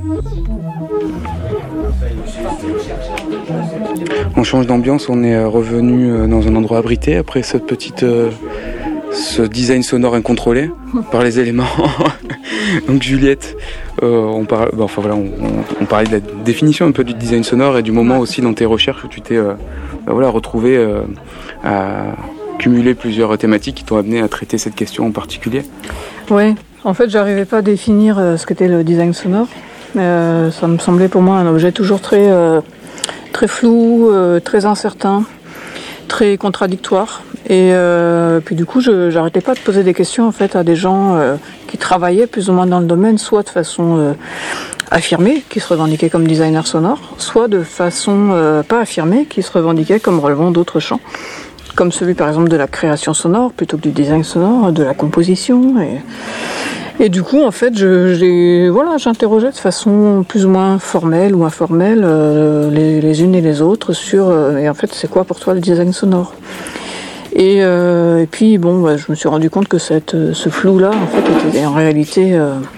On change d'ambiance, on est revenu dans un endroit abrité après cette petite, ce design sonore incontrôlé par les éléments. Donc Juliette, on parlait de la définition un peu du design sonore et du moment aussi dans tes recherches où tu t'es retrouvé à cumuler plusieurs thématiques qui t'ont amené à traiter cette question en particulier. Oui, en fait j'arrivais pas à définir ce qu'était le design sonore. Ça me semblait pour moi un objet toujours très flou, très incertain, très contradictoire. Et puis du coup, j'arrêtais pas de poser des questions en fait à des gens qui travaillaient plus ou moins dans le domaine, soit de façon affirmée, qui se revendiquaient comme designers sonores, soit de façon pas affirmée, qui se revendiquaient comme relevant d'autres champs, comme celui par exemple de la création sonore plutôt que du design sonore, de la composition. Et du coup, en fait, j'interrogeais de façon plus ou moins formelle ou informelle les unes et les autres sur et en fait, c'est quoi pour toi le design sonore ? Et puis je me suis rendu compte que ce flou-là, en fait, était en réalité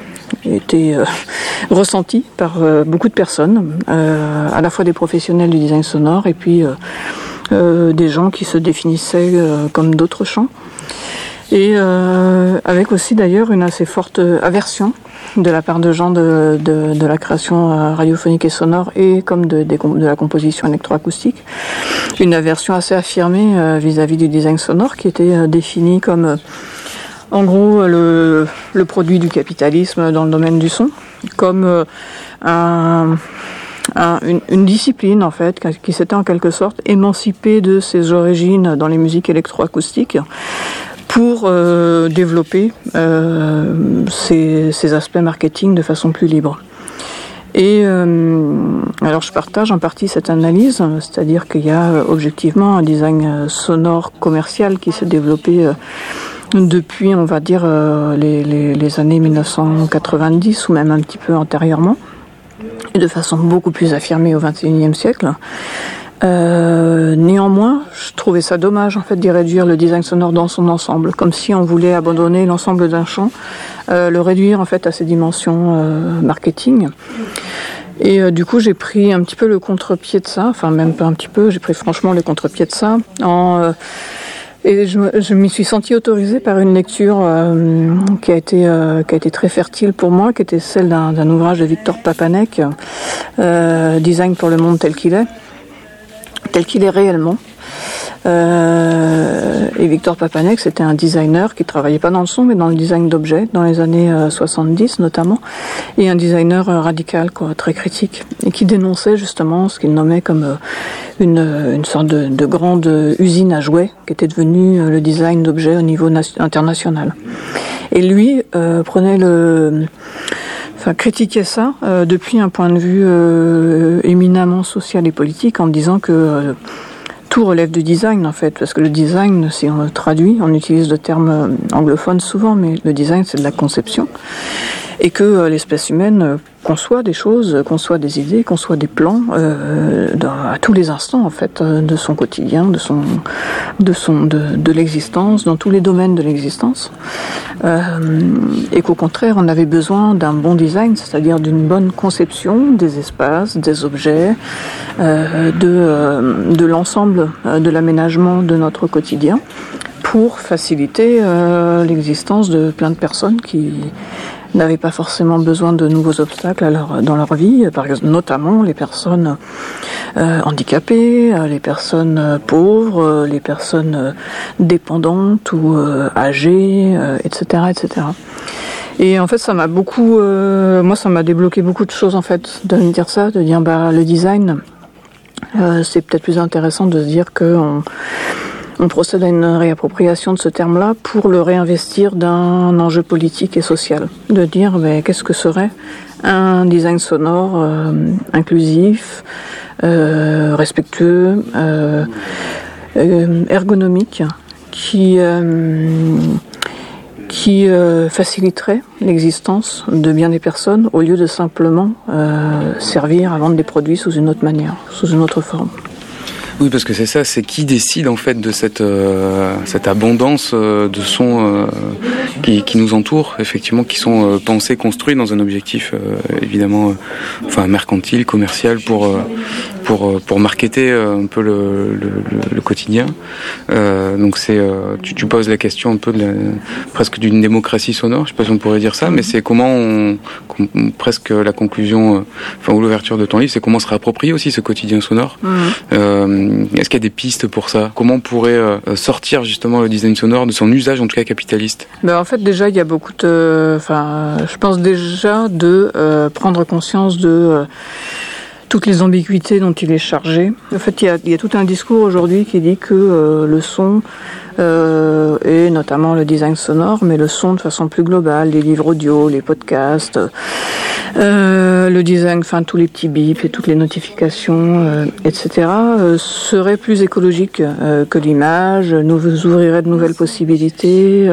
ressenti par beaucoup de personnes, à la fois des professionnels du design sonore et puis des gens qui se définissaient comme d'autres champs. Et avec aussi d'ailleurs une assez forte aversion de la part de gens de la création radiophonique et sonore et comme de la composition électroacoustique. Une aversion assez affirmée vis-à-vis du design sonore qui était défini comme en gros le produit du capitalisme dans le domaine du son, comme une discipline en fait qui s'était en quelque sorte émancipée de ses origines dans les musiques électroacoustiques pour développer ces aspects marketing de façon plus libre. Et alors je partage en partie cette analyse, c'est-à-dire qu'il y a objectivement un design sonore commercial qui s'est développé depuis, on va dire, les années 1990 ou même un petit peu antérieurement, et de façon beaucoup plus affirmée au XXIe siècle. Néanmoins, je trouvais ça dommage en fait d'y réduire le design sonore dans son ensemble, comme si on voulait abandonner l'ensemble d'un champ, le réduire en fait à ses dimensions marketing. Et du coup, j'ai pris un petit peu le contre-pied de ça, enfin même pas un petit peu, j'ai pris franchement le contre-pied de ça. Et je m'y suis sentie autorisée par une lecture qui a été très fertile pour moi, qui était celle d'un ouvrage de Victor Papanek, Design pour le monde tel qu'il est réellement. Et Victor Papanek, c'était un designer qui travaillait pas dans le son, mais dans le design d'objets, dans les années 70 notamment, et un designer radical, très critique, et qui dénonçait justement ce qu'il nommait comme une sorte de grande usine à jouets, qui était devenue le design d'objets au niveau international. Et lui critiquait ça depuis un point de vue éminemment social et politique, en disant que tout relève du design en fait, parce que le design, si on le traduit, on utilise le terme anglophone souvent, mais le design c'est de la conception, et que l'espèce humaine conçoit des choses, conçoit des idées, conçoit des plans à tous les instants en fait de son quotidien, de l'existence, dans tous les domaines de l'existence, et qu'au contraire on avait besoin d'un bon design, c'est-à-dire d'une bonne conception des espaces, des objets, de l'ensemble de l'aménagement de notre quotidien pour faciliter l'existence de plein de personnes qui n'avaient pas forcément besoin de nouveaux obstacles dans leur vie, par exemple, notamment les personnes handicapées, les personnes pauvres, les personnes dépendantes ou âgées, etc., etc. Et en fait, ça m'a débloqué beaucoup de choses en fait, de me dire ça, de dire le design, c'est peut-être plus intéressant de se dire qu'on procède à une réappropriation de ce terme-là pour le réinvestir d'un enjeu politique et social. De dire qu'est-ce que serait un design sonore inclusif, respectueux, ergonomique, qui faciliterait l'existence de bien des personnes au lieu de simplement servir à vendre des produits sous une autre manière, sous une autre forme. Oui, parce que c'est ça, c'est qui décide en fait de cette abondance de sons qui nous entourent, effectivement, qui sont pensés, construits dans un objectif évidemment mercantile, commercial pour marketer un peu le quotidien. Donc tu poses la question un peu presque d'une démocratie sonore, je sais pas si on pourrait dire ça, mais c'est presque la conclusion, ou l'ouverture de ton livre, c'est comment se réapproprier aussi ce quotidien sonore. Est-ce qu'il y a des pistes pour ça? Comment on pourrait sortir justement le design sonore de son usage, en tout cas capitaliste? En fait, déjà, il y a beaucoup je pense déjà de prendre conscience de toutes les ambiguïtés dont il est chargé. En fait, il y a tout un discours aujourd'hui qui dit que le son, et notamment le design sonore, mais le son de façon plus globale, les livres audio, les podcasts, le design, tous les petits bips et toutes les notifications, etc., serait plus écologique que l'image, nous ouvrirait de nouvelles possibilités,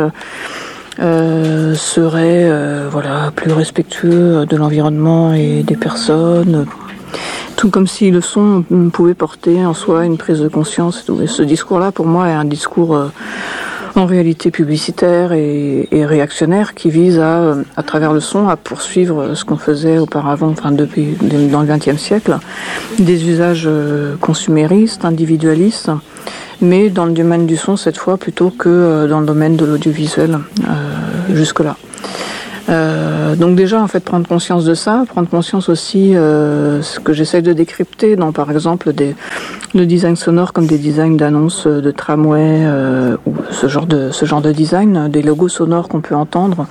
serait plus respectueux de l'environnement et des personnes. Tout comme si le son pouvait porter en soi une prise de conscience. Et ce discours-là, pour moi, est un discours en réalité publicitaire et réactionnaire qui vise à travers le son, à poursuivre ce qu'on faisait auparavant, depuis dans le XXe siècle, des usages consuméristes, individualistes, mais dans le domaine du son cette fois plutôt que dans le domaine de l'audiovisuel jusque-là. Donc déjà, en fait, prendre conscience de ça, prendre conscience aussi ce que j'essaie de décrypter dans, par exemple, le design sonore comme des designs d'annonces de tramway ou ce genre de design, des logos sonores qu'on peut entendre,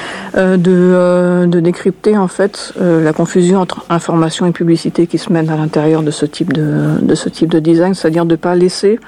de décrypter en fait la confusion entre information et publicité qui se mène à l'intérieur de ce type de design, c'est-à-dire de pas laisser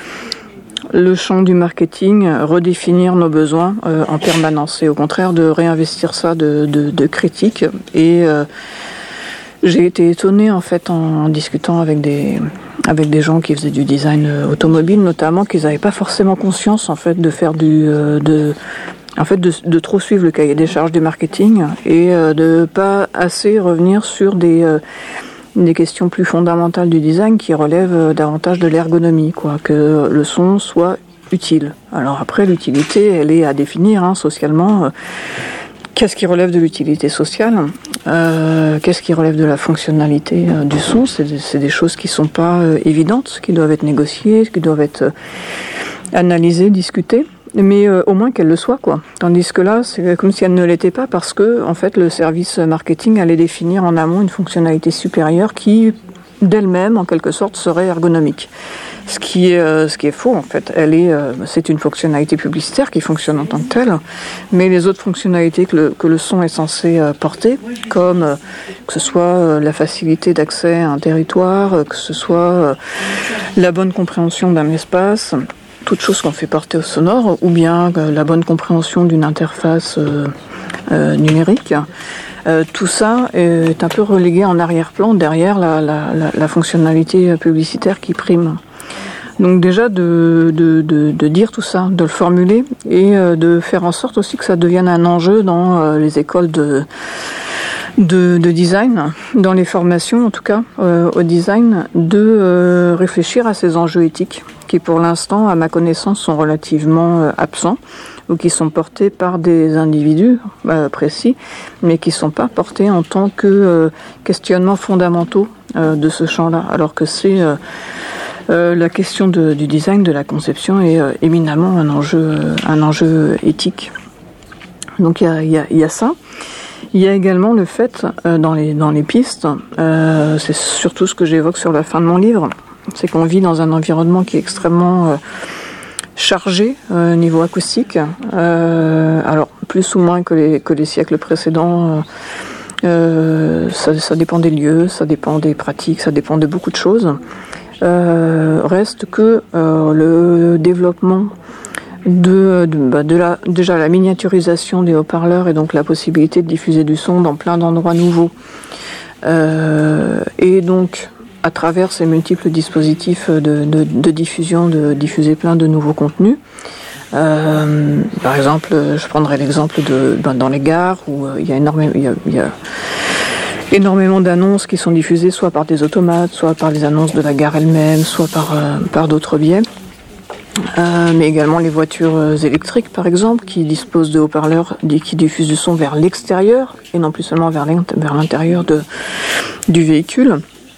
le champ du marketing redéfinir nos besoins en permanence et au contraire de réinvestir ça de critique. Et j'ai été étonnée en fait en discutant avec des gens qui faisaient du design automobile notamment, qu'ils n'avaient pas forcément conscience en fait de faire de trop suivre le cahier des charges du marketing et de pas assez revenir sur des questions plus fondamentales du design qui relèvent davantage de l'ergonomie, que le son soit utile. Alors après, l'utilité, elle est à définir socialement. Qu'est-ce qui relève de l'utilité sociale? Qu'est-ce qui relève de la fonctionnalité du son? C'est des choses qui sont pas évidentes, qui doivent être négociées, qui doivent être analysées, discutées. Mais au moins qu'elle le soit, Tandis que là, c'est comme si elle ne l'était pas parce que, en fait, le service marketing allait définir en amont une fonctionnalité supérieure qui, d'elle-même, en quelque sorte, serait ergonomique. Ce qui est faux, en fait. C'est une fonctionnalité publicitaire qui fonctionne en tant que telle, mais les autres fonctionnalités que le son est censé porter, comme que ce soit la facilité d'accès à un territoire, que ce soit la bonne compréhension d'un espace, toute chose qu'on fait porter au sonore, ou bien la bonne compréhension d'une interface numérique. Tout ça est un peu relégué en arrière-plan derrière la fonctionnalité publicitaire qui prime. Donc déjà de dire tout ça, de le formuler et de faire en sorte aussi que ça devienne un enjeu dans les écoles de design, dans les formations en tout cas au design, de réfléchir à ces enjeux éthiques qui pour l'instant, à ma connaissance, sont relativement absents ou qui sont portés par des individus précis, mais qui ne sont pas portés en tant que questionnements fondamentaux de ce champ-là, alors que c'est la question du design, de la conception est éminemment un enjeu éthique. Donc il y a ça. Il y a également le fait, dans les pistes, c'est surtout ce que j'évoque sur la fin de mon livre, c'est qu'on vit dans un environnement qui est extrêmement chargé niveau acoustique. Alors plus ou moins que les siècles précédents, ça dépend des lieux, ça dépend des pratiques, ça dépend de beaucoup de choses. Reste que le développement déjà la miniaturisation des haut-parleurs et donc la possibilité de diffuser du son dans plein d'endroits nouveaux. Et donc, à travers ces multiples dispositifs de diffusion, de diffuser plein de nouveaux contenus. Par exemple, je prendrais l'exemple dans les gares où il y a énormément d'annonces qui sont diffusées soit par des automates, soit par les annonces de la gare elle-même, soit par d'autres biais. Mais également les voitures électriques, par exemple, qui disposent de haut-parleurs qui diffusent du son vers l'extérieur et non plus seulement vers l'intérieur du véhicule.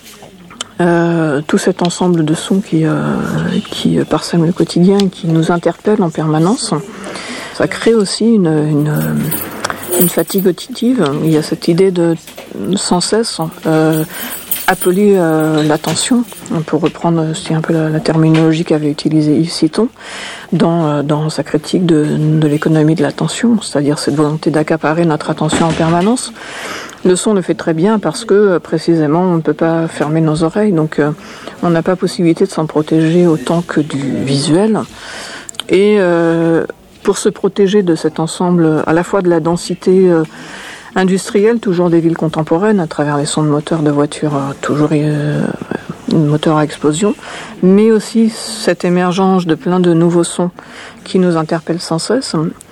Tout cet ensemble de sons qui parsème le quotidien et qui nous interpelle en permanence, ça crée aussi une fatigue auditive. Il y a cette idée de sans cesse appeler l'attention, pour reprendre aussi un peu la terminologie qu'avait utilisée Yves Citon dans sa critique de l'économie de l'attention, c'est-à-dire cette volonté d'accaparer notre attention en permanence. Le son le fait très bien parce que précisément on ne peut pas fermer nos oreilles, donc on n'a pas possibilité de s'en protéger autant que du visuel. Et pour se protéger de cet ensemble à la fois de la densité industrielle, toujours des villes contemporaines, à travers les sons de moteurs de voitures, toujours moteurs à explosion, mais aussi cette émergence de plein de nouveaux sons qui nous interpellent sans cesse.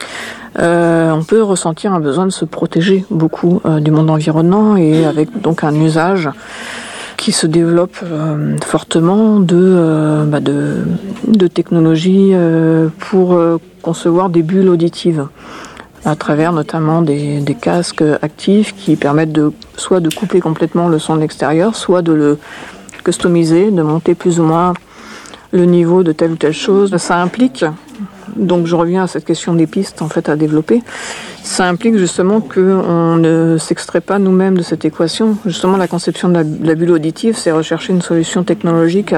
On peut ressentir un besoin de se protéger beaucoup du monde environnant et avec donc un usage qui se développe fortement de technologies pour concevoir des bulles auditives, à travers notamment des casques actifs qui permettent soit de couper complètement le son de l'extérieur, soit de le customiser, de monter plus ou moins le niveau de telle ou telle chose. Ça implique, donc je reviens à cette question des pistes en fait à développer, ça implique justement qu'on ne s'extrait pas nous-mêmes de cette équation. Justement, la conception de la bulle auditive, c'est rechercher une solution technologique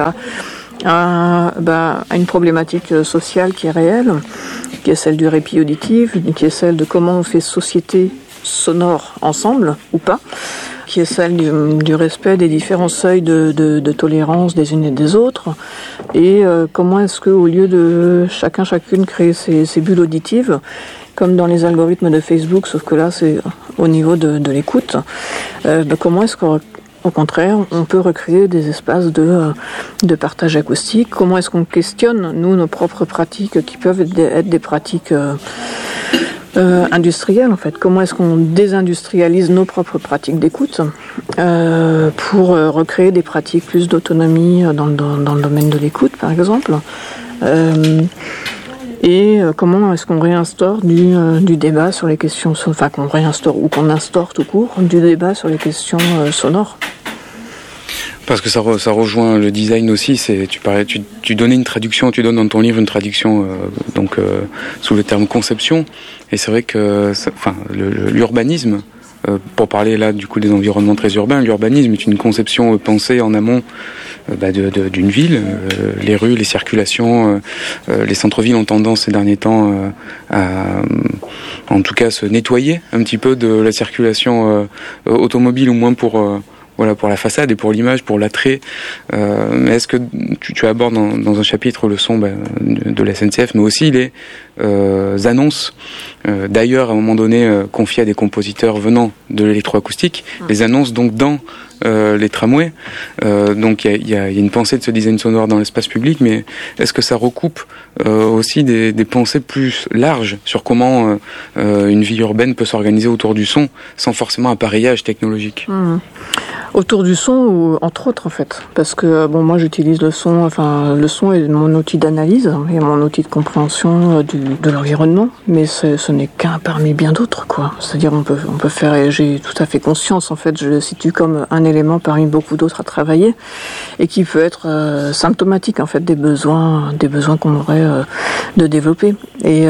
à une problématique sociale qui est réelle, qui est celle du répit auditif, qui est celle de comment on fait société sonore ensemble ou pas, qui est celle du respect des différents seuils de tolérance des unes et des autres, et comment est-ce qu'au lieu de chacune créer ses bulles auditives, comme dans les algorithmes de Facebook, sauf que là c'est au niveau de l'écoute, comment est-ce qu'au contraire, on peut recréer des espaces de partage acoustique. Comment est-ce qu'on questionne, nous, nos propres pratiques qui peuvent être des pratiques industrielles, en fait. Comment est-ce qu'on désindustrialise nos propres pratiques d'écoute pour recréer des pratiques plus d'autonomie dans le domaine de l'écoute, par exemple. Et comment est-ce qu'on réinstaure du débat sur les questions, enfin qu'on réinstaure ou qu'on instaure tout court du débat sur les questions sonores. Parce que ça rejoint le design aussi. Tu donnais une traduction, tu donnes dans ton livre une traduction sous le terme conception. Et c'est vrai que l'urbanisme, pour parler là du coup des environnements très urbains, l'urbanisme est une conception pensée en amont d'une ville. Les rues, les circulations, les centres-villes ont tendance ces derniers temps à en tout cas se nettoyer un petit peu de la circulation automobile, ou moins pour la façade et pour l'image, pour l'attrait. Mais est-ce que tu abordes dans un chapitre le son de la SNCF, mais aussi les annonces, d'ailleurs à un moment donné confiées à des compositeurs venant de l'électroacoustique, les annonces donc dans les tramways. Donc il y a une pensée de ce design sonore dans l'espace public, mais est-ce que ça recoupe aussi des pensées plus larges sur comment une vie urbaine peut s'organiser autour du son sans forcément appareillage technologique? Autour du son, ou entre autres en fait, parce que moi j'utilise le son est mon outil d'analyse et mon outil de compréhension de l'environnement, mais ce n'est qu'un parmi bien d'autres, quoi. C'est-à-dire on peut faire, et j'ai tout à fait conscience en fait, je le situe comme un élément parmi beaucoup d'autres à travailler et qui peut être symptomatique en fait des besoins qu'on aurait de développer. Et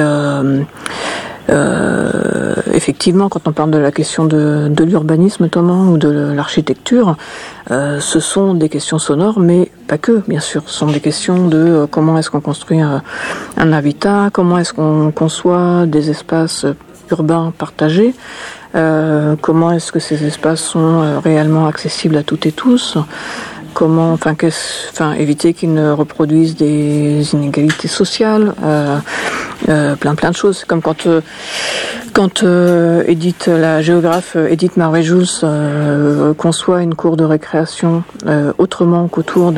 effectivement, quand on parle de la question de l'urbanisme notamment, ou de l'architecture, ce sont des questions sonores, mais pas que, bien sûr. Ce sont des questions de comment est-ce qu'on construit un habitat, comment est-ce qu'on conçoit des espaces urbains partagés, comment est-ce que ces espaces sont réellement accessibles à toutes et tous, comment, éviter qu'ils ne reproduisent des inégalités sociales, plein de choses. Comme quand la géographe Edith Marvé-Jules conçoit une cour de récréation autrement qu'autour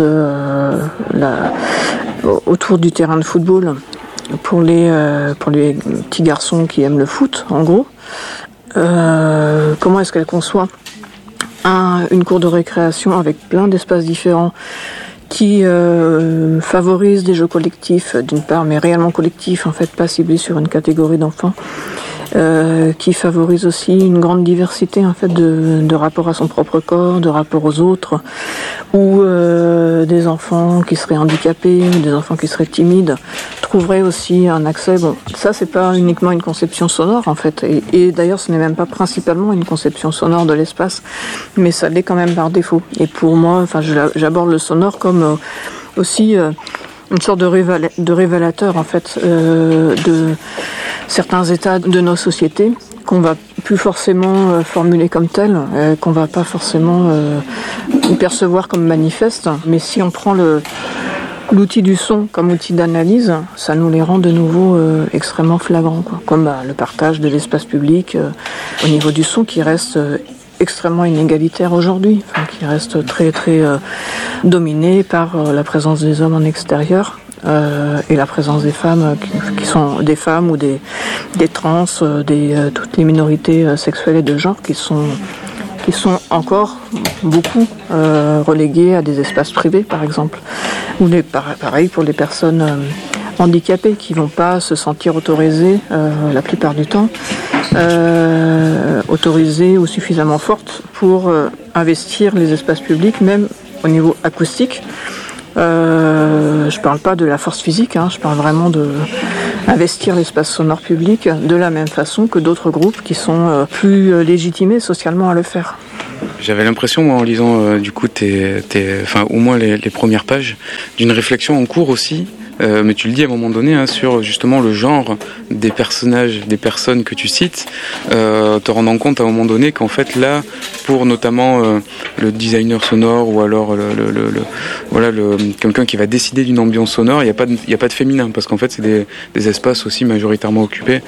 autour du terrain de football pour les petits garçons qui aiment le foot, en gros. Comment est-ce qu'elle conçoit une cour de récréation avec plein d'espaces différents qui favorise des jeux collectifs d'une part, mais réellement collectifs, en fait, pas ciblés sur une catégorie d'enfants, qui favorise aussi une grande diversité en fait de rapport à son propre corps, de rapport aux autres, ou des enfants qui seraient handicapés, ou des enfants qui seraient timides trouveraient aussi un accès. Bon, ça c'est pas uniquement une conception sonore en fait, et d'ailleurs ce n'est même pas principalement une conception sonore de l'espace, mais ça l'est quand même par défaut. Et pour moi, enfin, j'aborde le sonore comme aussi une sorte de révélateur en fait de certains états de nos sociétés qu'on va plus forcément formuler comme tels, qu'on va pas forcément percevoir comme manifestes, mais si on prend l'outil du son comme outil d'analyse, ça nous les rend de nouveau extrêmement flagrants, quoi. Comme le partage de l'espace public au niveau du son qui reste extrêmement inégalitaire aujourd'hui, enfin, qui reste très très dominé par la présence des hommes en extérieur et la présence des femmes qui sont des femmes ou des trans, toutes les minorités sexuelles et de genre qui sont encore beaucoup reléguées à des espaces privés par exemple, ou pareil pour les personnes handicapées qui vont pas se sentir autorisées la plupart du temps, autorisées ou suffisamment fortes pour investir les espaces publics, même au niveau acoustique. Je parle pas de la force physique, je parle vraiment de investir l'espace sonore public de la même façon que d'autres groupes qui sont plus légitimés socialement à le faire. J'avais l'impression, moi, en lisant du coup au moins les premières pages, d'une réflexion en cours aussi. Mais tu le dis à un moment donné sur justement le genre des personnages, des personnes que tu cites, te rendant compte à un moment donné qu'en fait là, pour notamment le designer sonore ou alors quelqu'un qui va décider d'une ambiance sonore, il y a pas de féminin parce qu'en fait c'est des espaces aussi majoritairement occupés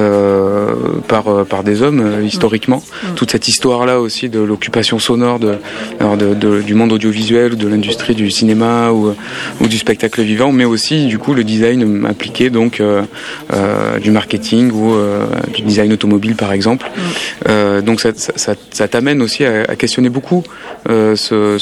par des hommes historiquement. Toute cette histoire là aussi de l'occupation sonore du monde audiovisuel, de l'industrie du cinéma ou du spectacle vivant, mais aussi du coup le design appliqué donc du marketing ou du design automobile par exemple. Donc ça t'amène aussi à questionner beaucoup à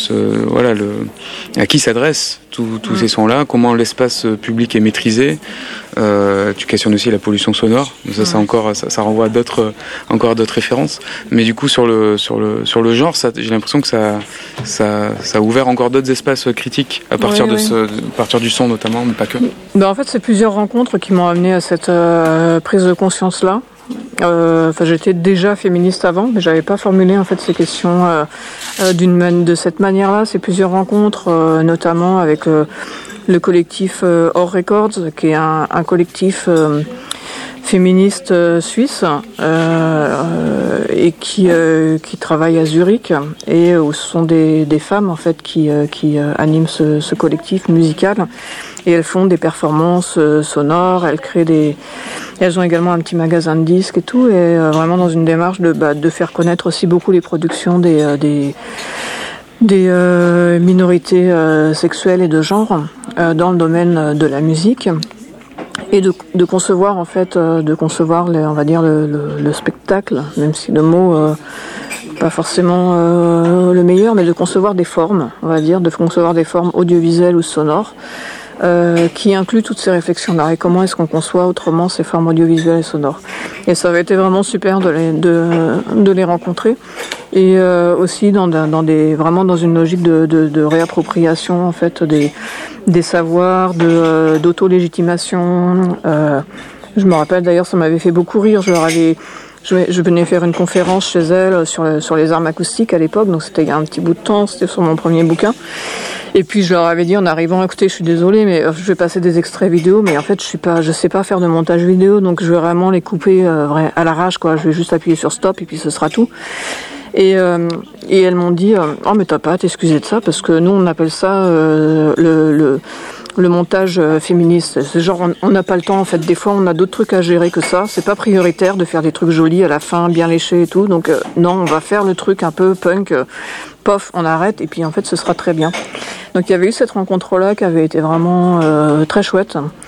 qui s'adressent tous ces sons-là, comment l'espace public est maîtrisé. Tu questionnes aussi la pollution sonore. Ça renvoie à d'autres références. Mais du coup sur le genre, j'ai l'impression que ça a ouvert encore d'autres espaces critiques à partir à partir du son notamment, mais pas que. En fait, c'est plusieurs rencontres qui m'ont amené à cette prise de conscience-là. J'étais déjà féministe avant, mais j'avais pas formulé en fait ces questions de cette manière-là. C'est plusieurs rencontres, notamment avec le collectif Hors Records, qui est un collectif féministe suisse et qui travaille à Zurich et où ce sont des femmes en fait qui animent ce collectif musical. Et elles font des performances sonores, elles ont également un petit magasin de disques et tout, et vraiment dans une démarche de faire connaître aussi beaucoup les productions des minorités sexuelles et de genre dans le domaine de la musique, et de concevoir en fait, on va dire le spectacle, même si le mot pas forcément le meilleur, mais de concevoir des formes, on va dire, de concevoir des formes audiovisuelles ou sonores. Qui inclut toutes ces réflexions-là et comment est-ce qu'on conçoit autrement ces formes audiovisuelles et sonores. Et ça avait été vraiment super de les rencontrer et aussi vraiment dans une logique de réappropriation en fait des savoirs, d'auto-légitimation. Je me rappelle d'ailleurs, ça m'avait fait beaucoup rire. Je venais faire une conférence chez elle sur les armes acoustiques à l'époque, donc c'était il y a un petit bout de temps, c'était sur mon premier bouquin. Et puis je leur avais dit en arrivant, écoutez, je suis désolée, mais je vais passer des extraits vidéo, mais en fait je sais pas faire de montage vidéo, donc je vais vraiment les couper à l'arrache, quoi. Je vais juste appuyer sur stop et puis ce sera tout. Et elles m'ont dit, oh mais t'as pas à t'excuser de ça, parce que nous on appelle ça le montage féministe. C'est genre on n'a pas le temps en fait. Des fois on a d'autres trucs à gérer que ça. C'est pas prioritaire de faire des trucs jolis à la fin, bien léchés et tout. Donc non, on va faire le truc un peu punk. Pof, on arrête et puis en fait ce sera très bien. Donc il y avait eu cette rencontre-là qui avait été vraiment très chouette.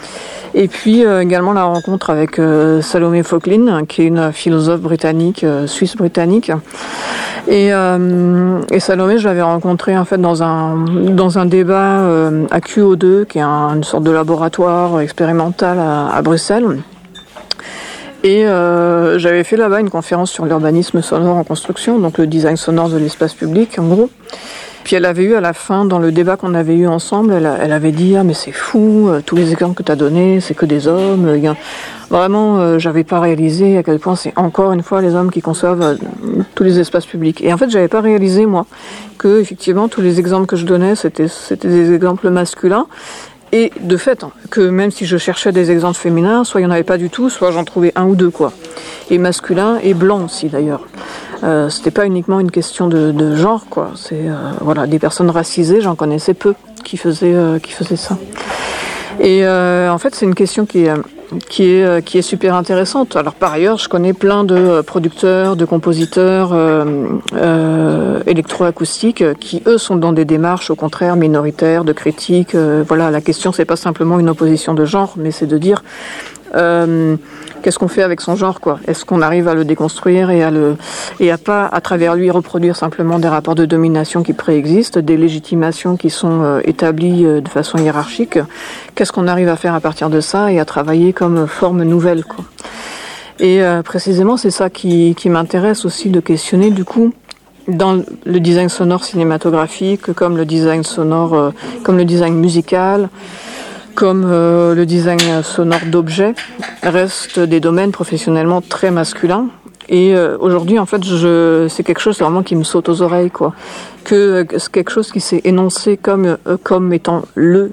Et puis également la rencontre avec Salomé Fauquelin, qui est une philosophe britannique, suisse-britannique. Et Salomé, je l'avais rencontrée en fait dans un débat à QO2, qui est une sorte de laboratoire expérimental à Bruxelles. Et j'avais fait là-bas une conférence sur l'urbanisme sonore en construction, donc le design sonore de l'espace public en gros. Puis elle avait eu à la fin, dans le débat qu'on avait eu ensemble, elle avait dit « Ah mais c'est fou, tous les exemples que tu as donnés, c'est que des hommes. » Vraiment, j'avais pas réalisé à quel point c'est encore une fois les hommes qui conçoivent tous les espaces publics. Et en fait, j'avais pas réalisé, moi, que effectivement tous les exemples que je donnais, c'était des exemples masculins. Et de fait, que même si je cherchais des exemples féminins, soit il n'y en avait pas du tout, soit j'en trouvais un ou deux, quoi. Et masculin et blanc aussi, d'ailleurs. C'était pas uniquement une question de genre, quoi. C'est voilà, des personnes racisées, j'en connaissais peu qui faisaient ça. Et en fait, c'est une question qui est super intéressante. Alors par ailleurs, je connais plein de producteurs, de compositeurs électroacoustiques qui eux sont dans des démarches au contraire minoritaires, de critiques. Voilà, la question c'est pas simplement une opposition de genre, mais c'est de dire qu'est-ce qu'on fait avec son genre, quoi. Est-ce qu'on arrive à le déconstruire et à pas à travers lui reproduire simplement des rapports de domination qui préexistent, des légitimations qui sont établies de façon hiérarchique. Qu'est-ce qu'on arrive à faire à partir de ça et à travailler comme forme nouvelle, quoi. Et précisément c'est ça qui m'intéresse aussi de questionner du coup dans le design sonore cinématographique, comme le design sonore, comme le design musical, comme le design sonore d'objets, restent des domaines professionnellement très masculins. Et aujourd'hui, en fait, c'est quelque chose vraiment qui me saute aux oreilles, quoi. Que c'est quelque chose qui s'est énoncé comme étant le